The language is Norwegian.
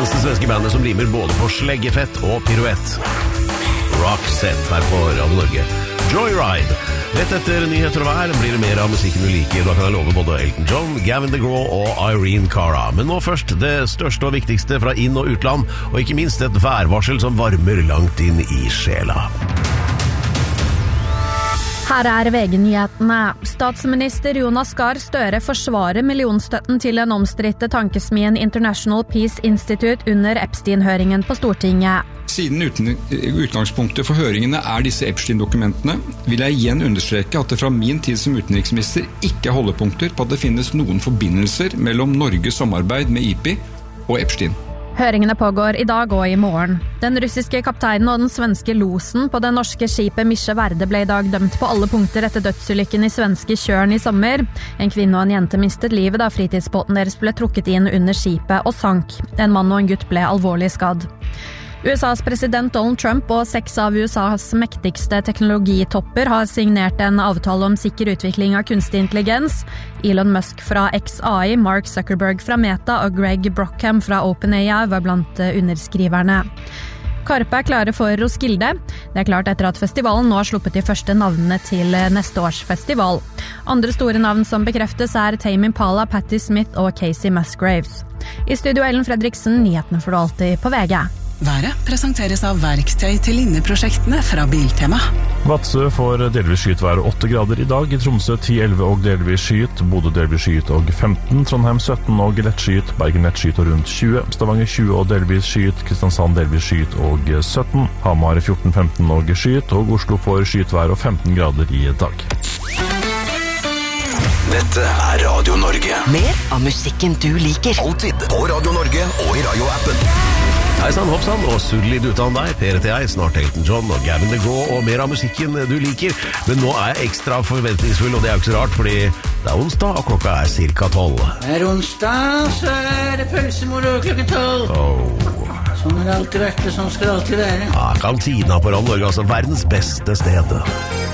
eneste svenske bandet som rimer både på sleggefett og piruett. Roxette her på Radio Norge. Joyride. Rett etter nyheter og vær blir det mer av musikken du liker. Da kan jeg love både Elton John, Gavin DeGraw og Irene Cara. Men nå først det største og viktigste fra inn- og utland, og ikke minst et værvarsel som varmer langt inn i sjela. Her er VG-nyhetene. Statsminister Jonas Gahr Støre forsvarer millionstøtten til den omstridte tankesmien International Peace Institute under Epstein-høringen på Stortinget. Siden utgangspunktet for høringene er disse Epstein-dokumentene, vil jeg igjen understreke at det fra min tid som utenriksminister ikke er holdepunkter på at det finnes noen forbindelser mellom Norges samarbeid med IPI og Epstein. Høringene pågår i dag og i morgen. Den russiske kapteinen og den svenske losen på det norske skipet Misje Verde ble i dag dømt på alle punkter etter dødsulykken i svenske Tjørn i sommer. En kvinne og en jente mistet livet da fritidsbåten deres ble trukket inn under skipet og sank. En mann og en gutt ble alvorlig skadd. USAs president Donald Trump og 6 av USAs mektigste teknologitopper har signert en avtale om sikker utvikling av kunstig intelligens. Elon Musk fra XAI, Mark Zuckerberg fra Meta og Greg Brockham fra OpenAI var blant underskriverne. Karpe er klare for Roskilde. Det er klart etter at festivalen nå har sluppet de første navnene til neste års festival. Andre store navn som bekreftes er Tame Impala, Patti Smith og Casey Musgraves. I studio Ellen Fredriksen, nyhetene får du alltid på VG. Været presenteres av verktøy til linneprosjektene fra Biltema. Vadsø får delvis skyet være 8 grader i dag, i Tromsø 10-11 og delvis skyet, Bodø delvis skyet og 15, Trondheim 17 og lett skyet, Bergen lett skyet og rundt 20, Stavanger 20 og delvis skyet, Kristiansand delvis skyet og 17, Hamar 14-15 og skyet, og Oslo får skyet være og 15 grader i dag. Dette er Radio Norge. Mer av musikken du liker. Alltid på Radio Norge og i radioappen. Hei sann, hoppsann, og surlid utan deg, PRTI, snart Elton John og Gavin DeGraw og mer av musikken du liker. Men nå er jeg ekstra forventningsfull, og det er jo ikke så rart, fordi det er onsdag, og klokka er cirka 12. Det er onsdag, så er det pølsemoro klokken 12. Sånn har det alltid vært, og sånn skal det alltid være. Ja, kantina på Radio Norge, altså verdens beste sted.